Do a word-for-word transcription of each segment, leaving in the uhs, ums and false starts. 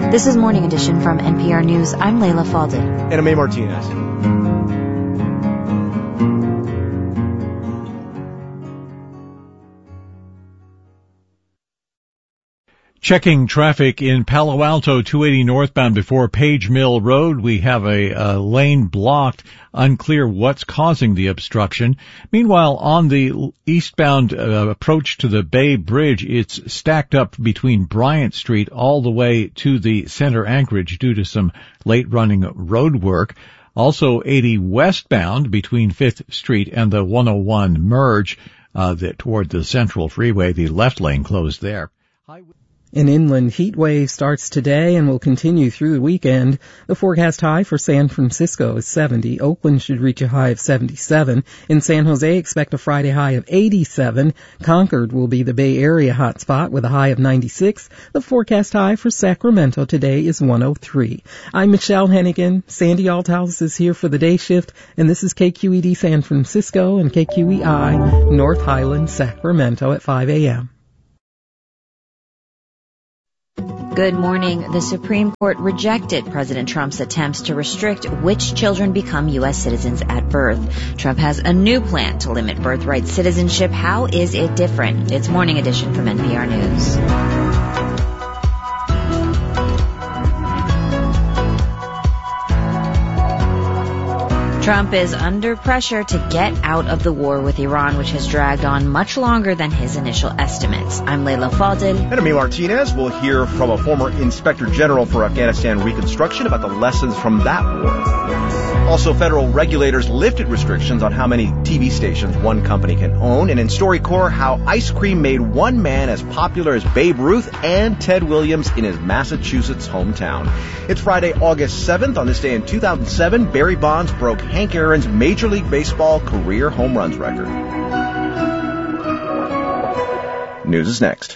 This is Morning Edition from N P R News. I'm Leila Fadel. And I'm A. Martinez. Checking traffic in Palo Alto, two eighty northbound before Page Mill Road. We have a, a lane blocked. Unclear what's causing the obstruction. Meanwhile, on the eastbound uh, approach to the Bay Bridge, it's stacked up between Bryant Street all the way to the Center Anchorage due to some late-running road work. Also, eighty westbound between Fifth Street and the one oh one merge uh, that toward the Central Freeway. The left lane closed there. An inland heat wave starts today and will continue through the weekend. The forecast high for San Francisco is seventy. Oakland should reach a high of seventy-seven. In San Jose, expect a Friday high of eighty-seven. Concord will be the Bay Area hotspot with a high of ninety-six. The forecast high for Sacramento today is one oh three. I'm Michelle Hennigan. Sandy Althouse is here for the day shift, and this is K Q E D San Francisco and K Q E I North Highland, Sacramento at five a.m. Good morning. The Supreme Court rejected President Trump's attempts to restrict which children become U S citizens at birth. Trump has a new plan to limit birthright citizenship. How is it different? It's Morning Edition from N P R News. Trump is under pressure to get out of the war with Iran, which has dragged on much longer than his initial estimates. I'm Leila Fadel. And I'm A. Martinez. We'll hear from a former Inspector General for Afghanistan Reconstruction about the lessons from that war. Also, federal regulators lifted restrictions on how many T V stations one company can own. And in StoryCorps, how ice cream made one man as popular as Babe Ruth and Ted Williams in his Massachusetts hometown. It's Friday, August seventh. On this day in two thousand seven, Barry Bonds broke Hank Aaron's Major League Baseball career home runs record. News is next.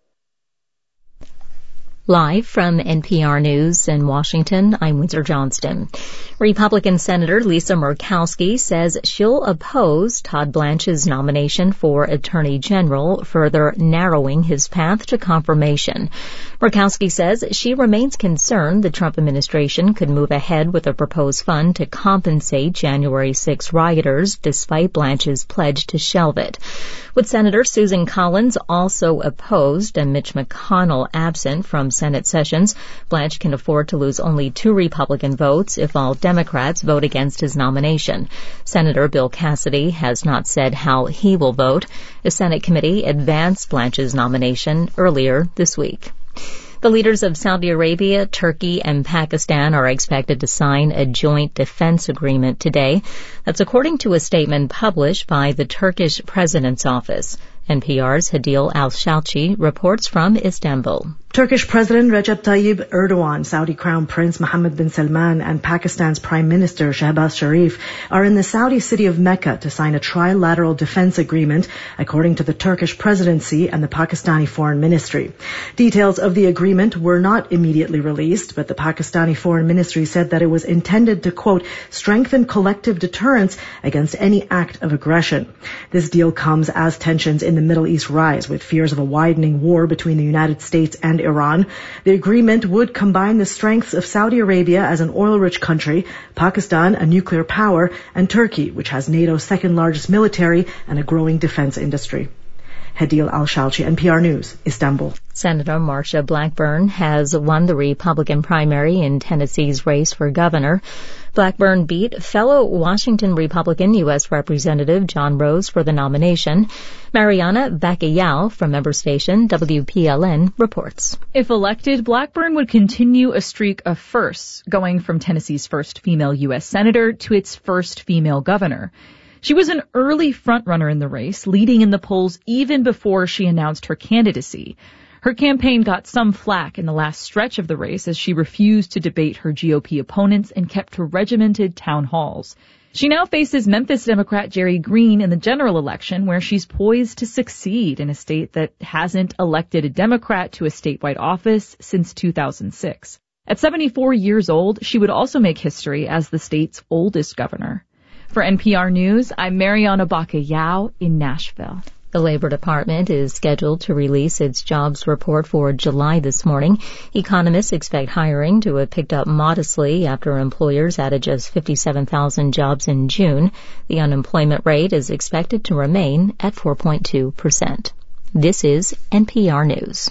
Live from N P R News in Washington, I'm Windsor Johnston. Republican Senator Lisa Murkowski says she'll oppose Todd Blanche's nomination for Attorney General, further narrowing his path to confirmation. Murkowski says she remains concerned the Trump administration could move ahead with a proposed fund to compensate January sixth rioters, despite Blanche's pledge to shelve it. With Senator Susan Collins also opposed and Mitch McConnell absent from Senate sessions, Blanche can afford to lose only two Republican votes if all Democrats vote against his nomination. Senator Bill Cassidy has not said how he will vote. A Senate committee advanced Blanche's nomination earlier this week. The leaders of Saudi Arabia, Turkey, and Pakistan are expected to sign a joint defense agreement today. That's according to a statement published by the Turkish President's office. N P R's Hadil Al-Shalchi reports from Istanbul. Turkish President Recep Tayyip Erdogan, Saudi Crown Prince Mohammed bin Salman, and Pakistan's Prime Minister Shehbaz Sharif are in the Saudi city of Mecca to sign a trilateral defense agreement, according to the Turkish presidency and the Pakistani Foreign Ministry. Details of the agreement were not immediately released, but the Pakistani Foreign Ministry said that it was intended to, quote, strengthen collective deterrence against any act of aggression. This deal comes as tensions in the Middle East rise, with fears of a widening war between the United States and Iran. The agreement would combine the strengths of Saudi Arabia as an oil-rich country, Pakistan, a nuclear power, and Turkey, which has NATO's second largest military and a growing defense industry. Hadil Al-Shalchi, N P R News, Istanbul. Senator Marsha Blackburn has won the Republican primary in Tennessee's race for governor. Blackburn beat fellow Washington Republican U S Representative John Rose for the nomination. Mariana Bacallao from member station W P L N reports. If elected, Blackburn would continue a streak of firsts, going from Tennessee's first female U S senator to its first female governor. She was an early frontrunner in the race, leading in the polls even before she announced her candidacy. Her campaign got some flack in the last stretch of the race as she refused to debate her G O P opponents and kept to regimented town halls. She now faces Memphis Democrat Jerry Green in the general election, where she's poised to succeed in a state that hasn't elected a Democrat to a statewide office since two thousand six. At seventy-four years old, she would also make history as the state's oldest governor. For N P R News, I'm Mariana Bacallao in Nashville. The Labor Department is scheduled to release its jobs report for July this morning. Economists expect hiring to have picked up modestly after employers added just fifty-seven thousand jobs in June. The unemployment rate is expected to remain at four point two percent. This is N P R News.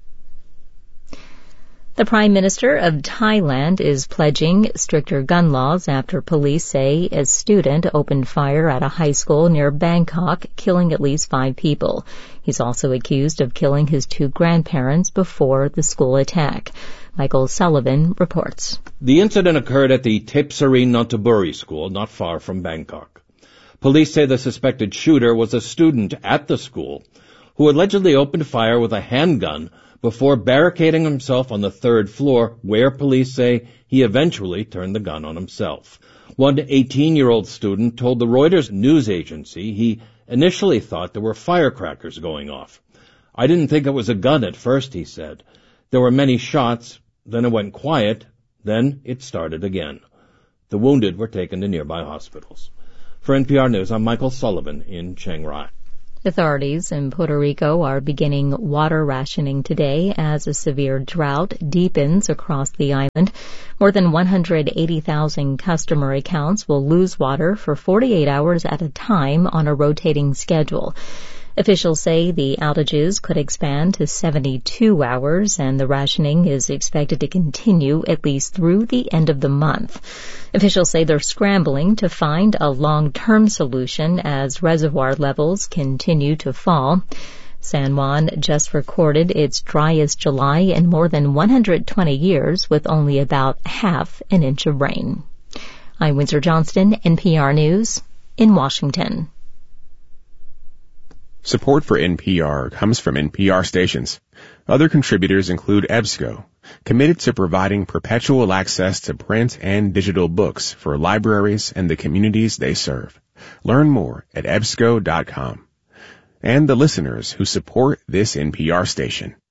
The Prime Minister of Thailand is pledging stricter gun laws after police say a student opened fire at a high school near Bangkok, killing at least five people. He's also accused of killing his two grandparents before the school attack. Michael Sullivan reports. The incident occurred at the Thepsari Nonthaburi school, not far from Bangkok. Police say the suspected shooter was a student at the school who allegedly opened fire with a handgun before barricading himself on the third floor, where police say he eventually turned the gun on himself. One eighteen-year-old student told the Reuters news agency he initially thought there were firecrackers going off. "I didn't think it was a gun at first," he said. "There were many shots, then it went quiet, then it started again." The wounded were taken to nearby hospitals. For N P R News, I'm Michael Sullivan in Chiang Rai. Authorities in Puerto Rico are beginning water rationing today as a severe drought deepens across the island. More than one hundred eighty thousand customer accounts will lose water for forty-eight hours at a time on a rotating schedule. Officials say the outages could expand to seventy-two hours, and the rationing is expected to continue at least through the end of the month. Officials say they're scrambling to find a long-term solution as reservoir levels continue to fall. San Juan just recorded its driest July in more than one hundred twenty years, with only about half an inch of rain. I'm Windsor Johnston, N P R News, in Washington. Support for N P R comes from N P R stations. Other contributors include EBSCO, committed to providing perpetual access to print and digital books for libraries and the communities they serve. Learn more at E B S C O dot com. And the listeners who support this N P R station.